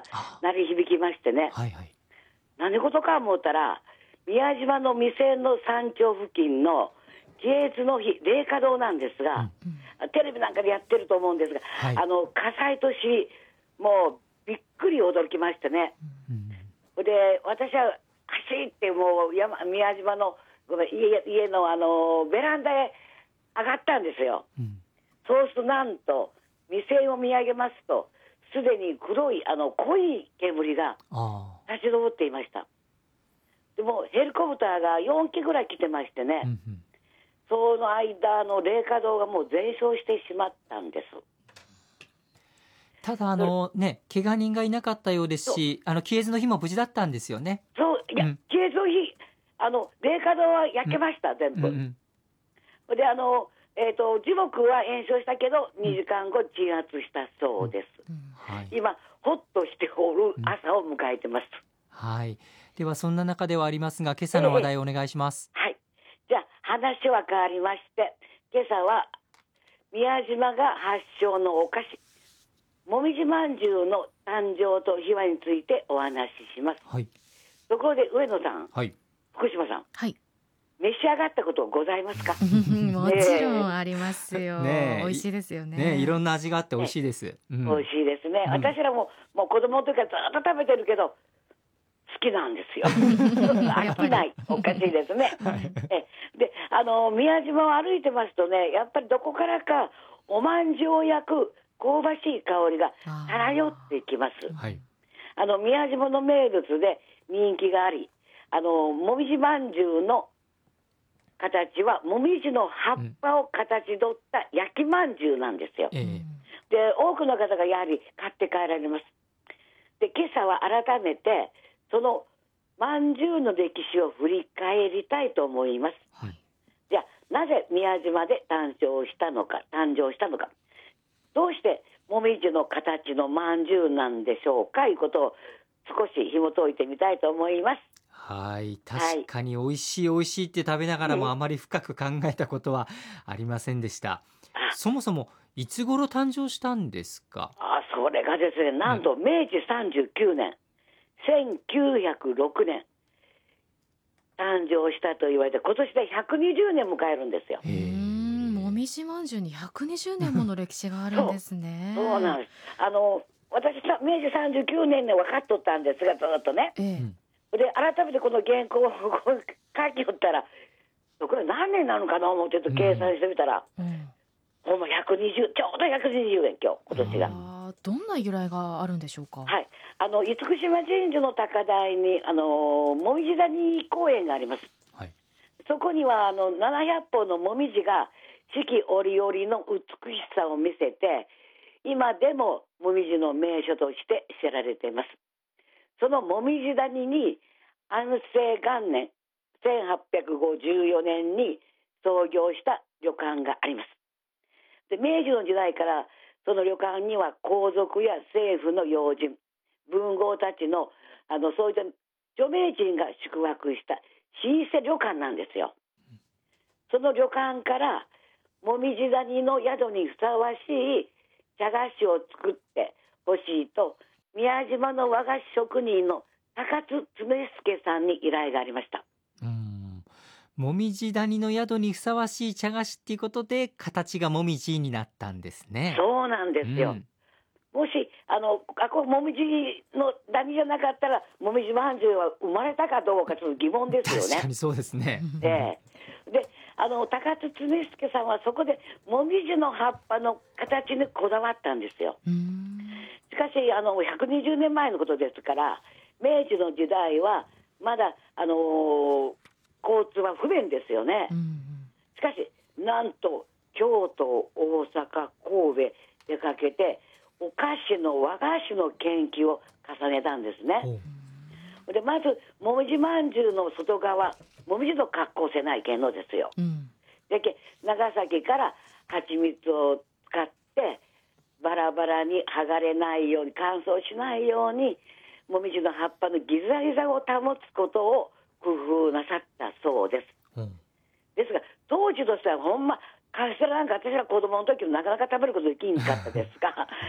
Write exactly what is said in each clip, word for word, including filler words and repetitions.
が鳴り響きましてね、 はいはい、 何事か思ったら宮島の店の山頂付近の喜悦の日霊華堂なんですが、うん、テレビなんかでやってると思うんですが、はい、あの火災都市もうびっくり驚きましてね、うん、で私は走ってもう山宮島のごめん 家, 家のあのベランダへ上がったんですよ、うん、そうするとなんと店を見上げますとすでに黒いあの濃い煙が立ち上っていました。でもヘリコプターがよんきぐらい来てましてね、うんうん、その間の霊華堂がもう全焼してしまったんです。 ただあのね怪我人がいなかったようですし、あの喜悦の日も無事だったんですよね。 そういや、うん、喜悦の日あの霊華堂は焼けました、うん、全部、うんうん、であのえーと、樹木は延焼したけどにじかんご鎮圧したそうです、うんうんはい、今ほっとしておる朝を迎えてます、 うん、はい。ではそんな中ではありますが今朝の話題をお願いします、 えー、はい。じゃあ話は変わりまして今朝は宮島が発祥のお菓子もみじまんじゅうの誕生と秘話についてお話しします、はい、ところで上野さん、はい、福島さん、はい、召し上がったことございますか？ もちろんありますよ、ね、美味しいですよ ね, ねいろんな味があって美味しいです、 ねうん、美味しいですね、うん、私らももう子供の時からずっと食べてるけど好きなんですよ飽きないおかしいですね、はい、えであの宮島を歩いてますとねやっぱりどこからかおまんじゅうを焼く香ばしい香りが漂ってきます。はい、あの宮島の名物で人気がありあのもみじまんじゅうの形はもみじの葉っぱを形取った焼きまんじゅうなんですよ、うん、で多くの方がやはり買って帰られます。で今朝は改めてそのまんじゅうの歴史を振り返りたいと思います、はい、じゃあなぜ宮島で誕生したのか誕生したのかどうしてもみじの形のまんじゅうなんでしょうかいうことを少し紐解いてみたいと思います。 はい確かに美味しい美味しいって食べながらもあまり深く考えたことはありませんでした、うん、そもそもいつ頃誕生したんですか？ あそれがですねなんとめいちさんじゅうきゅうねんせんきゅうひゃくろくねん誕生したと言われて今年でひゃくにじゅうねん迎えるんですよ。 へーもみじまんじゅうにひゃくにじゅうねんもの歴史があるんですねそう、そうなんです。あの私めいちさんじゅうきゅうねんで分かっとったんですがずっとね、ええで改めてこの原稿を書きよったらこれ何年なのかな思ってちょっと計算してみたら、うん、ほんまひゃくにじゅうちょうどひゃくにじゅうねん今日今年が。 あどんな由来があるんでしょうか？ はい、あの厳島神社の高台にあのもみじ谷公園があります、はい、そこにはあのななひゃっぽんのもみじが四季折々の美しさを見せて今でももみじの名所として知られています。そのもみじ谷に安政元年せんはっぴゃくごじゅうよねんに創業した旅館があります。で明治の時代からその旅館には皇族や政府の要人文豪たちの、あのそういった著名人が宿泊した老舗旅館なんですよ。その旅館からもみじ谷の宿にふさわしい茶菓子を作ってほしいと宮島の和菓子職人の高津常助さんに依頼がありました。 うーんもみじ谷の宿にふさわしい茶菓子っていうことで形がもみじになったんですね。 そうなんですよ、うん、もしあのあこもみじの谷じゃなかったらもみじまんじゅうは生まれたかどうかちょっと疑問ですよね。 確かにそうですね、 えー、であの高津常助さんはそこでもみじの葉っぱの形にこだわったんですよ。うーんしかしあのひゃくにじゅうねんまえのことですから明治の時代はまだ、あのー、交通は不便ですよね、うんうん、しかしなんと京都大阪神戸出かけてお菓子の和菓子の研究を重ねたんですね。でまずもみじまんじゅうの外側もみじの格好せないけんのですよ、うん、で長崎から蜂蜜を使ってバラバラに剥がれないように乾燥しないようにもみじの葉っぱのギザギザを保つことを工夫なさったそうです、うん、ですが当時としてはほんまカステラなんか私が子供の時もなかなか食べることできなかったですが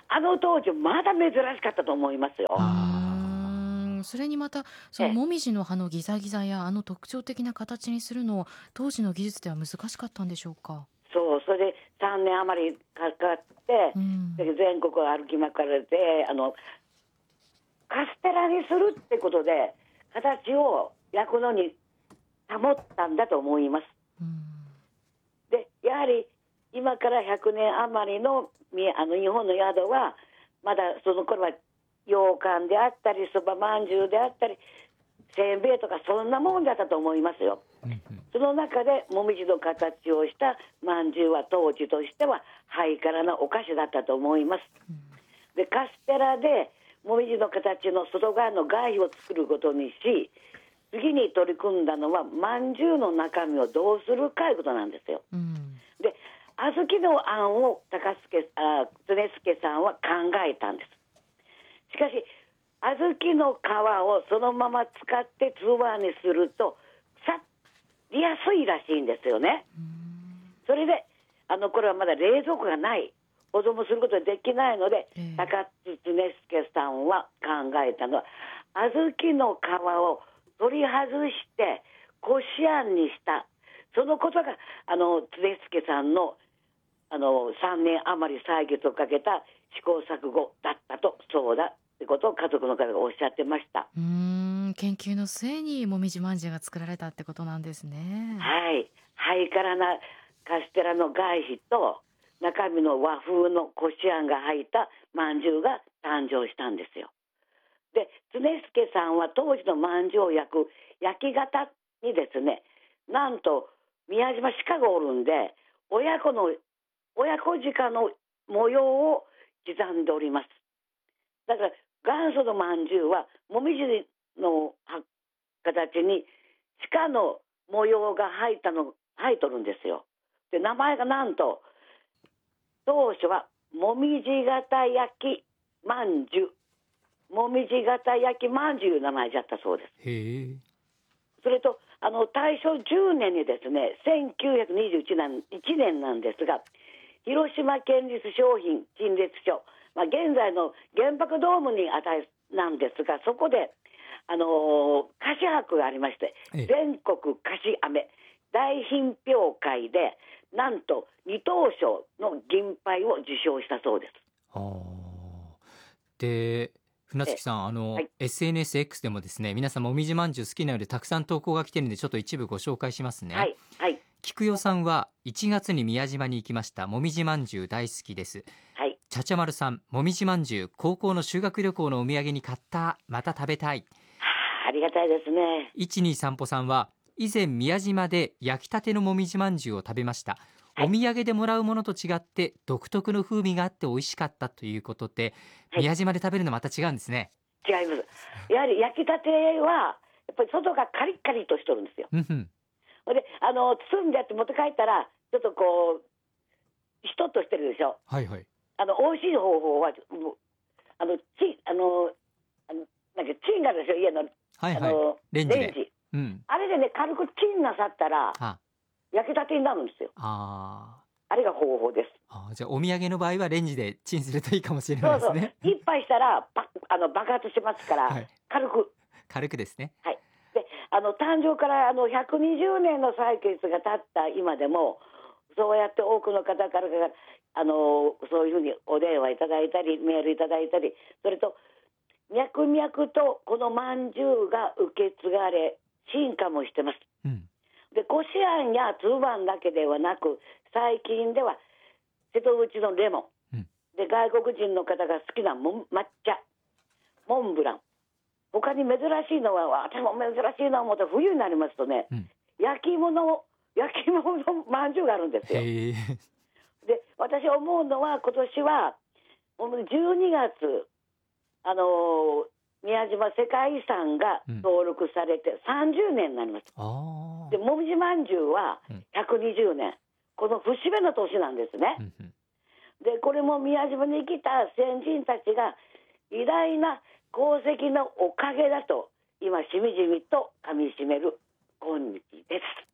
あの当時まだ珍しかったと思いますよ。 あ、それにまたそのもみじの葉のギザギザやあの特徴的な形にするのを当時の技術では難しかったんでしょうか。 そう、それでさんねん余りかかって、うん、全国を歩きまくられて、あのカステラにするってことで形を焼くのに保ったんだと思います。うん、でやはり今からひゃくねん余りのあの日本の宿はまだその頃は羊羹であったりそばまんじゅうであったりせんべいとかそんなもんだったと思いますよ。うんうん、その中でもみじの形をしたまんじゅうは当時としてはハイカラなお菓子だったと思います。うん、でカステラでもみじの形の外側の外皮を作ることにし、次に取り組んだのはまんじゅうの中身をどうするかいうことなんですよ。うん、で小豆のあんを高助あ常助さんは考えたんです。しかし小豆の皮をそのまま使ってつばにすると腐りやすいらしいんですよね。うん、それであの頃はまだ冷蔵庫がない、保存もすることができないので、えー、高津常助さんは考えたのは小豆の皮を取り外してこしあんにした。そのことがあの常助さんのあのさんねん余り歳月をかけた試行錯誤だったと、そうだってことを家族の方がおっしゃってました。 うーん、研究の末にもみじまんじゅうが作られたってことなんですね。 はい、ハイカラなカステラの外皮と中身の和風のこしあんが入ったまんじゅうが誕生したんですよ。で常助さんは当時のまんじゅうを焼く焼き型にですね、なんと宮島鹿がおるんで親子の親子鹿の模様を刻んでおります。だから元祖のまんじゅうはもみじの形に鹿の模様が入ったの入っとるんですよ。で名前がなんと当初はもみじ型焼きまんじゅう、もみじ型焼きまんじゅういう名前だったそうです。へー。それとあの大正じゅうねんにですねせんきゅうひゃくにじゅういちねんなんですが、広島県立商品陳列所、まあ、現在の原爆ドームに値なんですが、そこで、あのー、菓子博がありまして、全国菓子飴大品評会でなんとに等賞の銀牌を受賞したそうです。 はあ、で船月さん、あの、はい、エスエヌエスエックス でもですね、皆さんもみじまんじゅう好きなようでたくさん投稿が来てるんでちょっと一部ご紹介しますね。はいはい、菊代さんはいちがつに宮島に行きました。もみじまんじゅう大好きです。はい、ちゃちゃまるさん、もみじまんじゅう高校の修学旅行のお土産に買った、また食べたい。 はあ、ありがたいですね。 いちにさんぽさんは以前宮島で焼きたてのもみじまんじゅうを食べました。お土産でもらうものと違って独特の風味があって美味しかったということで、はい、宮島で食べるのまた違うんですね。 違います。やはり焼きたてはやっぱり外がカリッカリとしとるんですよ。であの包んでやって持って帰ったらちょっとこうしとっとしてるでしょ。はいはい。あの美味しい方法はあのチあのあのなんかチンがあるでしょ、家の、はいはい、あのレンジで、レンジ、うん、あれでね軽くチンなさったら焼きたてになるんですよ。ああれが方法です。 あ、じゃあお土産の場合はレンジでチンするといいかもしれないですね。 そうそう、一杯したらあの爆発しますから、はい、軽く軽くですね。 はい。であの誕生からあのひゃくにじゅうねんの歳月が経った今でもそうやって多くの方からあのそういうふうにお電話いただいたりメールいただいたり、それと脈々とこのまんじゅうが受け継がれ進化もしてます。うん、でこしあんやつぶあんだけではなく最近では瀬戸内のレモン、うん、で外国人の方が好きなも抹茶、モンブラン、他に珍しいのは私も珍しいのは思ったら冬になりますとね、うん、焼き芋の焼き芋のまんじゅうがあるんですよ。で私思うのは今年はじゅうにがつあのー、宮島世界遺産が登録されてさんじゅうねんになります。うん、でもみじまんじゅうはひゃくにじゅうねん、この節目の年なんですね。うん、でこれも宮島に来た先人たちが偉大な功績のおかげだと今しみじみとかみしめる今日です。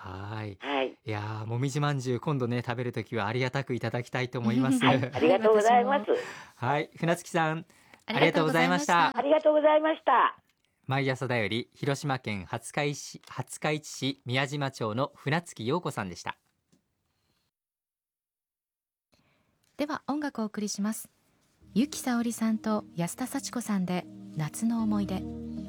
はい。 はい。 いやもみじまんじゅう今度ね食べるときはありがたくいただきたいと思います。 はい、ありがとうございます。 はい、船月さんありがとうございました。 ありがとうございました。 毎朝だより広島県廿日市市廿日市市宮島町の船月陽子さんでした。 では音楽をお送りします。由紀さおりさんと安田幸子さんで夏の思い出。